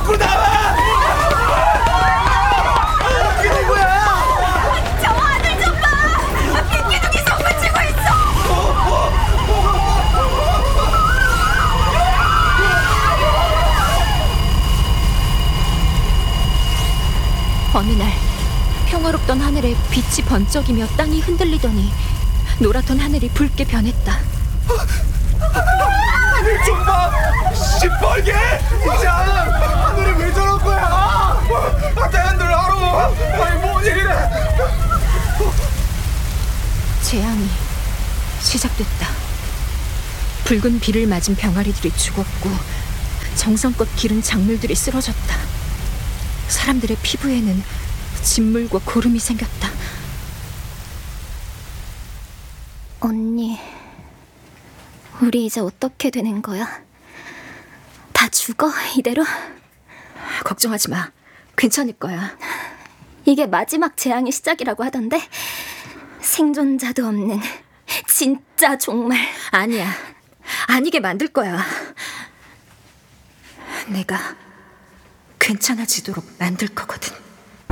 밖으로 나와! 어떻게 된 거야? 저 하늘 좀 봐! 빗기둥이 솟구치고 있어! 어느 날 평화롭던 하늘에 빛이 번쩍이며 땅이 흔들리더니 노랗던 하늘이 붉게 변했다. 하늘 좀 봐! 시뻘게! 이장! 하늘이 왜 저런 거야? 대한들 하루! 아니 뭔 일이래? 재앙이 시작됐다. 붉은 비를 맞은 병아리들이 죽었고 정성껏 기른 작물들이 쓰러졌다. 사람들의 피부에는 진물과 고름이 생겼다. 언니, 우리 이제 어떻게 되는 거야? 다 죽어, 이대로? 걱정하지 마. 괜찮을 거야. 이게 마지막 재앙의 시작이라고 하던데 생존자도 없는 진짜 종말. 아니야. 아니게 만들 거야. 내가 괜찮아지도록 만들 거거든.